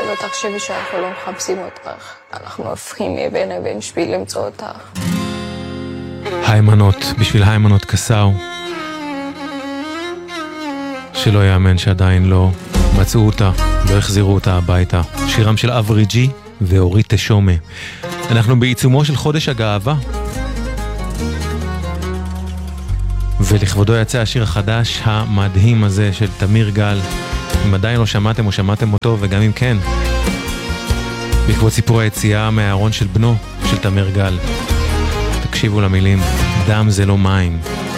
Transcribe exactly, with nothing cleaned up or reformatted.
לו, תחשבי שאנחנו לא מחפשים אותך. אנחנו הופכים מאבן אבן בשביל למצוא אותך. היימנות, בשביל היימנות קסאו. שלא יאמן שעדיין לא מצאו אותה, לא החזירו אותה הביתה. שירם של אברי ג'י ואורית תשומה. אנחנו בעיצומו של חודש הגאווה. ולכבודו יצא השיר החדש המדהים הזה של תמיר גל. אם עדיין לא שמעתם או שמעתם אותו, וגם אם כן, בעקבות סיפור היציאה מהארון של בנו, של תמיר גל. תקשיבו למילים, דם זה לא מים.